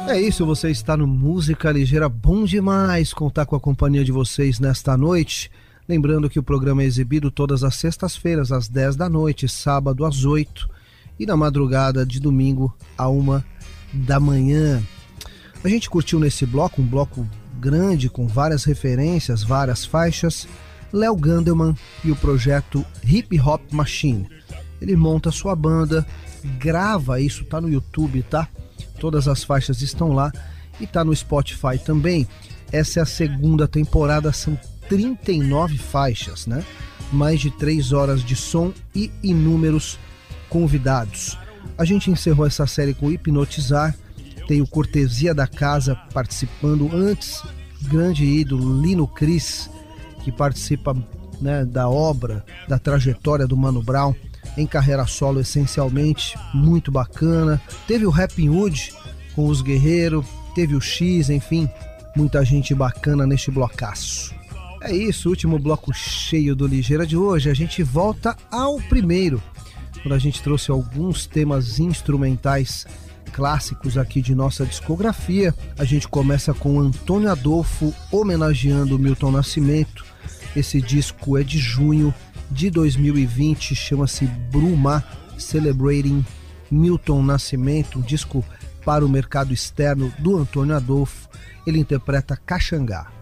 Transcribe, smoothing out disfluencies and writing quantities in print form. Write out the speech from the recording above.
É isso, você está no Música Ligeira. Bom demais contar com a companhia de vocês nesta noite. Lembrando que o programa é exibido todas as sextas-feiras, às 10 da noite, sábado às 8 e na madrugada de domingo à 1 da manhã. A gente curtiu nesse bloco, um bloco grande com várias referências, várias faixas, Léo Gandelman e o projeto Hip Hop Machine. Ele monta a sua banda, grava isso, tá no YouTube, tá? Todas as faixas estão lá e tá no Spotify também. Essa é a segunda temporada, são 39 faixas, né? Mais de 3 horas de som e inúmeros convidados. A gente encerrou essa série com Hipnotizar, tem o Cortesia da Casa participando antes, grande ídolo Lino Cris, que participa, né, da obra, da trajetória do Mano Brown, em carreira solo essencialmente, muito bacana. Teve o Rapping Hood com os Guerreiros, teve o X, enfim, muita gente bacana neste blocaço. É isso, último bloco cheio do Ligeira de hoje. A gente volta ao primeiro, quando a gente trouxe alguns temas instrumentais clássicos aqui de nossa discografia. A gente começa com Antônio Adolfo homenageando Milton Nascimento. Esse disco é de junho de 2020, chama-se Bruma, Celebrating Milton Nascimento, um disco para o mercado externo do Antônio Adolfo. Ele interpreta Caxangá.